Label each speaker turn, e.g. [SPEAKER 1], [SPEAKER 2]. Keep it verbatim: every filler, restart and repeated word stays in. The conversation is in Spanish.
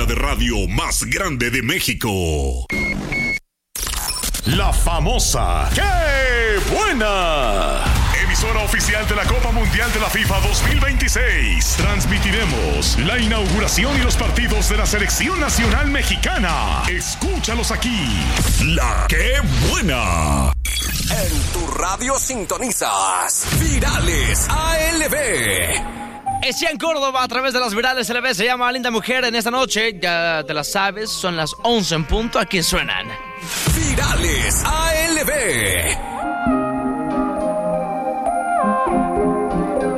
[SPEAKER 1] de radio más grande de México. La famosa ¡Qué buena! Emisora oficial de la Copa Mundial de la FIFA dos mil veintiséis. Transmitiremos la inauguración y los partidos de la Selección Nacional Mexicana. Escúchalos aquí. La ¡Qué buena!
[SPEAKER 2] En tu radio sintonizas Virales A L B.
[SPEAKER 3] Es ya en Córdoba, a través de las Virales A L B, se llama Linda Mujer. En esta noche, ya te la sabes, son las once en punto, aquí suenan
[SPEAKER 2] Virales A L B.